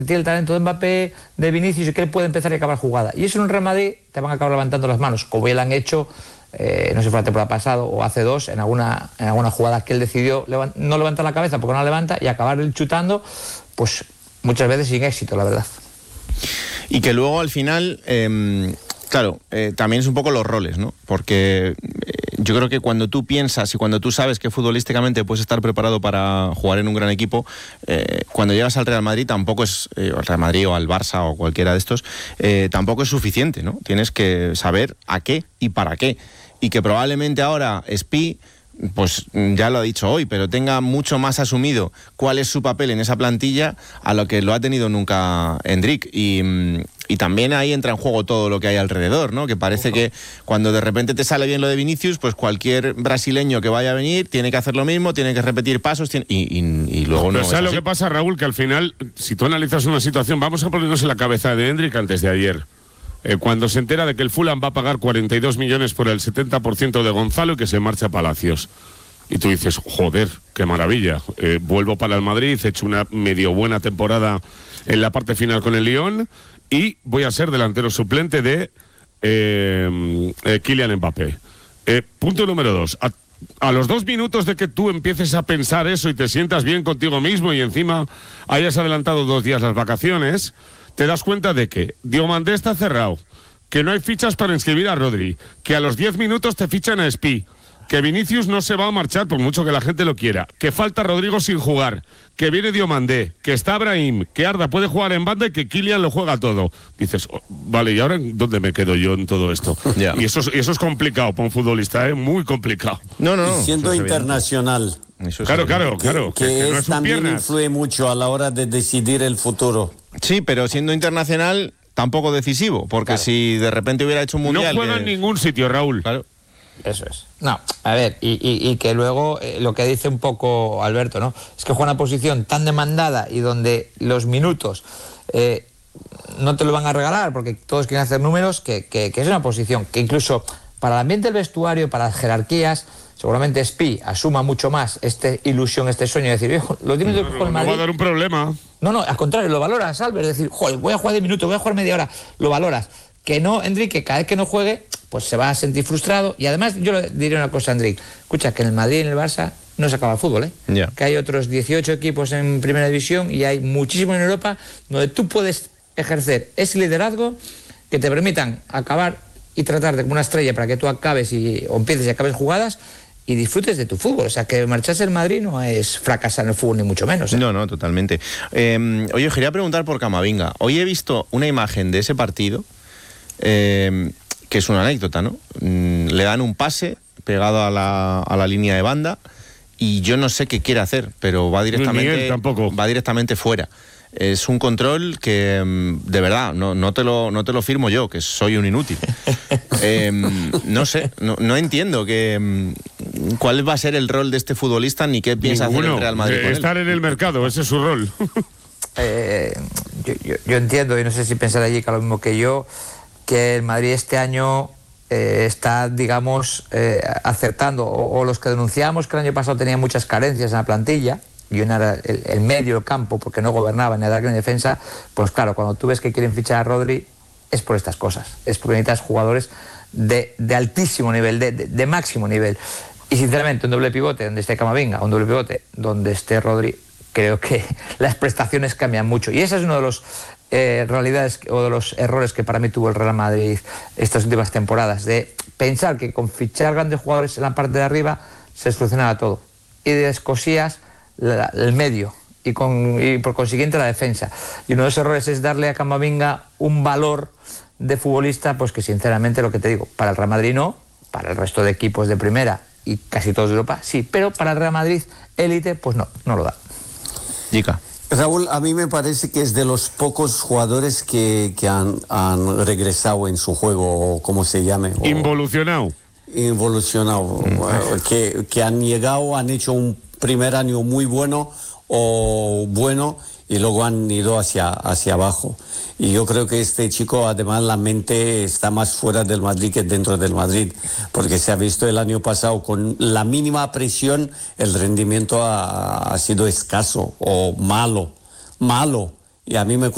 tiene el talento de Mbappé, de Vinicius, y que él puede empezar y acabar jugada. Y eso en un Real Madrid te van a acabar levantando las manos, como ya lo han hecho, no sé si fue la temporada pasada o hace dos, en alguna jugada que él decidió no levantar la cabeza porque no la levanta y acabar él chutando, pues muchas veces sin éxito, la verdad. Y que luego al final, claro, también es un poco los roles, ¿no? Porque yo creo que cuando tú piensas y cuando tú sabes que futbolísticamente puedes estar preparado para jugar en un gran equipo, cuando llegas al Real Madrid tampoco es, al Real Madrid o al Barça o cualquiera de estos, tampoco es suficiente, ¿no? Tienes que saber a qué y para qué. Y que probablemente ahora Spi, pues ya lo ha dicho hoy, pero tenga mucho más asumido cuál es su papel en esa plantilla a lo que lo ha tenido nunca Endrick. Y también ahí entra en juego todo lo que hay alrededor, ¿no? Que parece que cuando de repente te sale bien lo de Vinicius, pues cualquier brasileño que vaya a venir tiene que hacer lo mismo, tiene que repetir pasos y luego no. Pero ¿sabes lo que pasa, Raúl? Que al final, si tú analizas una situación, vamos a ponernos en la cabeza de Endrick antes de ayer. Cuando se entera de que el Fulham va a pagar 42 millones por el 70% de Gonzalo y que se marcha a Palacios. Y tú dices, joder, qué maravilla. Vuelvo para el Madrid, he hecho una medio buena temporada en la parte final con el Lyon y voy a ser delantero suplente de Kylian Mbappé. Punto número 2. A los 2 minutos de que tú empieces a pensar eso y te sientas bien contigo mismo y encima hayas adelantado 2 días las vacaciones, te das cuenta de que Diomandé está cerrado, que no hay fichas para inscribir a Rodri, que a los 10 minutos te fichan a Spi, que Vinicius no se va a marchar por mucho que la gente lo quiera, que falta Rodrigo sin jugar, que viene Diomandé, que está Brahim, que Arda puede jugar en banda y que Kylian lo juega todo. Dices, vale, ¿y ahora dónde me quedo yo en todo esto? Yeah. Y eso es complicado para un futbolista, muy complicado. No. Y siendo internacional. Claro. Que no es también influye mucho a la hora de decidir el futuro. Sí, pero siendo internacional tampoco decisivo, porque si de repente hubiera hecho un mundial... No juega en ningún sitio, Raúl. Claro. Eso es. No, a ver, y que luego lo que dice un poco Alberto, ¿no? Es que juega una posición tan demandada y donde los minutos no te lo van a regalar porque todos quieren hacer números, que es una posición que incluso para el ambiente del vestuario, para las jerarquías, seguramente Spi asuma mucho más esta ilusión, este sueño de decir, los 10 minutos que juego en Madrid... No va a dar un problema. No, al contrario, lo valoras, Albert, es decir, joder, voy a jugar 10 minutos, voy a jugar media hora, lo valoras. Que no, Enrique, cada vez que no juegue, pues se va a sentir frustrado. Y además, yo le diré una cosa a Enrique, escucha, que en el Madrid y en el Barça no se acaba el fútbol, Yeah. Que hay otros 18 equipos en primera división y hay muchísimos en Europa donde tú puedes ejercer ese liderazgo que te permitan acabar y tratarte como una estrella para que tú acabes o empieces y acabes jugadas y disfrutes de tu fútbol. O sea, que marcharse del Madrid no es fracasar en el fútbol, ni mucho menos. No, totalmente. Oye, os quería preguntar por Camavinga. Hoy he visto una imagen de ese partido, que es una anécdota, ¿no? Le dan un pase pegado a la línea de banda y yo no sé qué quiere hacer, pero va directamente fuera. Es un control que, de verdad, no te lo firmo yo, que soy un inútil. No sé, no entiendo cuál va a ser el rol de este futbolista ni qué piensa hacer el Real Madrid con estar él. En el mercado, ese es su rol. Yo entiendo, y no sé si pensar allí que lo mismo que yo, que el Madrid este año está, digamos, acertando, o los que denunciamos que el año pasado tenía muchas carencias en la plantilla, y una era el medio del campo, porque no gobernaba ni ataque ni defensa, pues claro, cuando tú ves que quieren fichar a Rodri, es por estas cosas, es porque necesitas jugadores de altísimo nivel, de máximo nivel. Y sinceramente, un doble pivote donde esté Camavinga, un doble pivote donde esté Rodri, creo que las prestaciones cambian mucho. Y ese es uno de los realidades o de los errores que para mí tuvo el Real Madrid estas últimas temporadas, de pensar que con fichar grandes jugadores en la parte de arriba se solucionaba todo. Y descosías el medio y por consiguiente la defensa. Y uno de esos errores es darle a Camavinga un valor de futbolista, pues que sinceramente, lo que te digo, para el Real Madrid no, para el resto de equipos de primera y casi todos de Europa sí, pero para el Real Madrid élite, pues no lo da. Jica. Raúl, a mí me parece que es de los pocos jugadores que han regresado en su juego, o como se llame. Involucionado, que han llegado, han hecho un primer año muy bueno y luego han ido hacia abajo. Y yo creo que este chico, además, la mente está más fuera del Madrid que dentro del Madrid, porque se ha visto el año pasado con la mínima presión, el rendimiento ha sido escaso o malo. Y a mí me